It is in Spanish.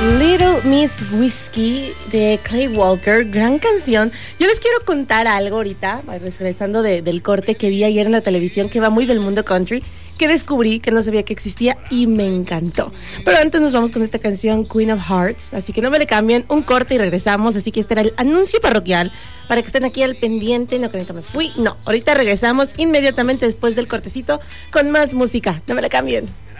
Little Miss Whiskey de Clay Walker, gran canción. Yo les quiero contar algo ahorita, regresando del corte que vi ayer en la televisión, que va muy del mundo country, que descubrí que no sabía que existía y me encantó. Pero antes nos vamos con esta canción, Queen of Hearts, así que no me le cambien, un corte y regresamos. Así que este era el anuncio parroquial para que estén aquí al pendiente. No creen que me fui, no, ahorita regresamos inmediatamente después del cortecito con más música, no me le cambien.